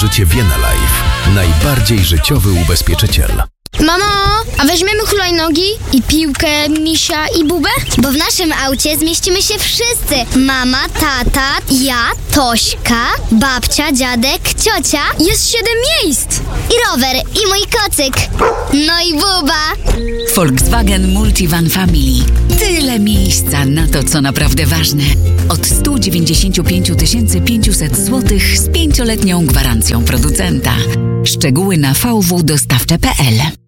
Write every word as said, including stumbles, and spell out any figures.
życie Vienalife. Najbardziej życiowy ubezpieczyciel. Mamo, a weźmiemy hulajnogi i piłkę, misia i bubę? Bo w naszym aucie zmieścimy się wszyscy. Mama, tata, ja, Tośka, babcia, dziadek, ciocia Jest siedem miejsc! i rower, i mój kocyk. No i buba. Volkswagen Multivan Family. Tyle miejsca na to, co naprawdę ważne. Od sto dziewięćdziesiąt pięć tysięcy pięćset złotych z pięcioletnią gwarancją producenta. Szczegóły na v w dostawcze kropka p l.